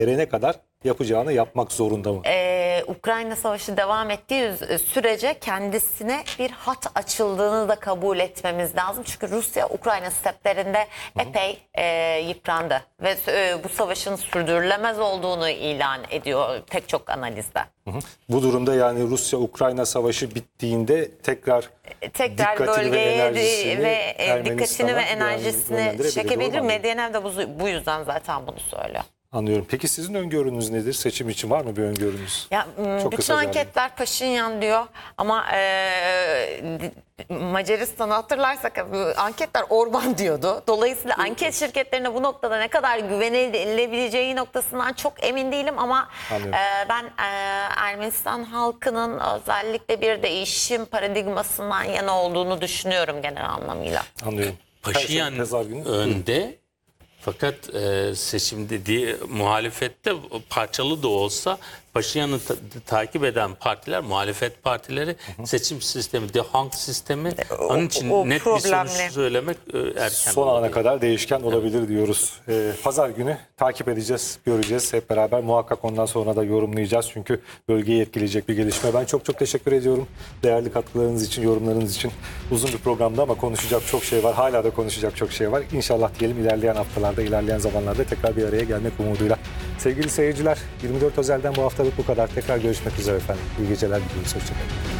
erene kadar yapacağını yapmak zorunda mı? Ukrayna Savaşı devam ettiği sürece kendisine bir hat açıldığını da kabul etmemiz lazım. Çünkü Rusya Ukrayna steplerinde epey yıprandı ve bu savaşın sürdürülemez olduğunu ilan ediyor pek çok analizde. Bu durumda yani Rusya-Ukrayna savaşı bittiğinde tekrar bölgeye dikkatini Ermenistan'a ve yani enerjisini yönlendirebilir, çekebilir. doğru mu? Medvedev de bu yüzden zaten bunu söylüyor. Anlıyorum. Peki sizin öngörünüz nedir? Seçim için var mı bir öngörünüz? Ya, Çok bütün kısaca anketler Paşinyan diyor ama Macaristan'ı hatırlarsak anketler Orban diyordu. Dolayısıyla anket şirketlerine bu noktada ne kadar güvenilebileceği noktasından çok emin değilim ama ben Ermenistan halkının özellikle bir değişim paradigmasından yana olduğunu düşünüyorum genel anlamıyla. Anlıyorum. Paşinyan önde. Fakat seçimde diye muhalefette parçalı da olsa Paşinyan'ı takip eden partiler, muhalefet partileri seçim sistemi, DeHonk sistemi onun için net bir sonuç söylemek erken. Son ana kadar değişken olabilir diyoruz. Pazar günü takip edeceğiz, göreceğiz hep beraber. Muhakkak ondan sonra da yorumlayacağız. Çünkü bölgeyi etkileyecek bir gelişme. Ben çok teşekkür ediyorum. Değerli katkılarınız için, yorumlarınız için. Uzun bir programda ama konuşacak çok şey var. Hala da konuşacak çok şey var. İnşallah diyelim ilerleyen haftalarda, ilerleyen zamanlarda tekrar bir araya gelmek umuduyla. Sevgili seyirciler, 24 Özel'den bu haftalık bu kadar. Tekrar görüşmek üzere efendim. İyi geceler diliyoruz. Hoşçakalın.